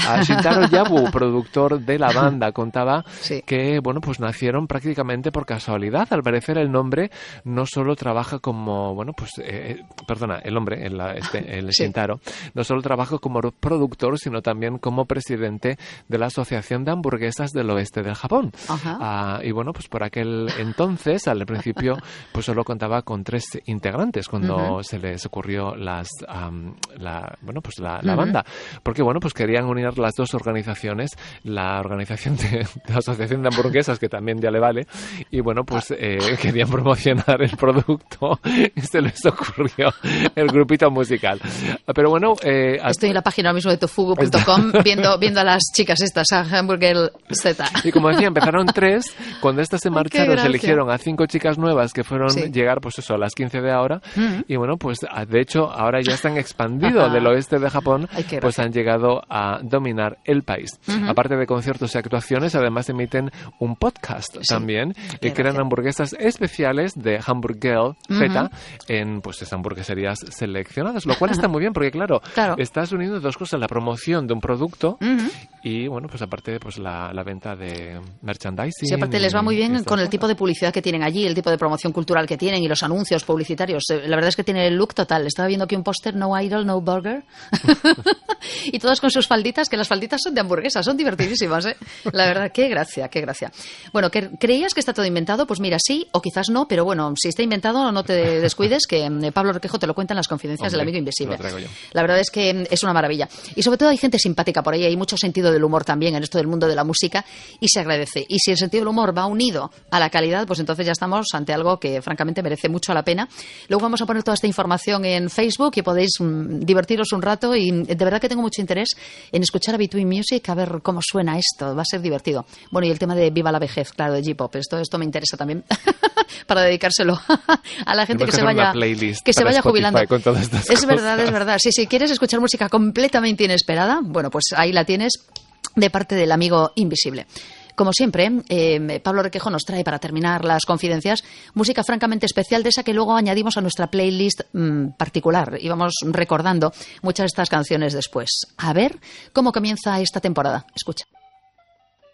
Shintaro Yabu, productor de la banda, contaba que, bueno, pues nacieron prácticamente por casualidad. Al parecer el nombre no solo trabaja como, bueno, pues, el hombre, el Shintaro, no solo trabaja como productor, sino también como presidente de la Asociación de Hamburguesas del Oeste del Japón. Y bueno, pues por aquel entonces, al principio, pues solo contaba con 3 integrantes cuando se les ocurrió la banda. Porque, bueno, pues querían unir las dos organizaciones, la organización de la Asociación de Hamburguesas, que también ya le vale, y bueno, pues querían promocionar el producto y se les ocurrió el grupito musical. Pero bueno... Estoy en la página ahora mismo de tofugu.com viendo a las chicas estas, a Hamburger Z. Y como decía, empezaron 3, cuando estas se marcharon se eligieron a 5 chicas nuevas que fueron llegar, pues eso, a las 15 de ahora, y bueno, pues de hecho ahora ya están expandido del oeste de Japón, pues han llegado a dominar el país. Aparte de conciertos y actuaciones, además emiten un podcast también, y crean hamburguesas especiales de Hamburger Z en pues esas hamburgueserías seleccionadas, lo cual está muy bien porque claro, estás uniendo 2 cosas, la promoción de un producto y bueno, pues aparte pues la venta de merchandising. Sí, aparte les va muy bien con el tipo de publicidad que tienen allí, el tipo de promoción cultural que tienen y los anuncios publicitarios. La verdad es que tiene el look total. Estaba viendo aquí un póster, No Idol, No Burger. Y todos con sus falditas, que las falditas son de hamburguesas, son divertidísimas, ¿eh? La verdad, qué gracia, qué gracia. Bueno, ¿creías que está todo inventado? Pues mira, sí, o quizás no, pero bueno, si está inventado, no te descuides, que Pablo Requejo te lo cuenta en las confidencias del amigo invisible. La verdad es que es una maravilla. Y sobre todo hay gente simpática por ahí, hay mucho sentido del humor también en esto del mundo de la música y se agradece. Y si el sentido del humor va unido a la calidad, pues entonces ya estamos ante algo que francamente merece mucho la pena. Luego vamos a poner toda esta información en Facebook y podéis divertiros un rato y de verdad que tengo mucho interés en escuchar a Between Music, a ver cómo suena esto, va a ser divertido. Bueno, y el tema de Viva la vejez, claro, de J-Pop, esto me interesa también para dedicárselo a la gente que se vaya jubilando. Es verdad. Si quieres escuchar música completamente inesperada, bueno, pues ahí la tienes de parte del amigo invisible. Como siempre, Pablo Requejo nos trae para terminar las confidencias música francamente especial de esa que luego añadimos a nuestra playlist particular y vamos recordando muchas de estas canciones después. A ver cómo comienza esta temporada. Escucha.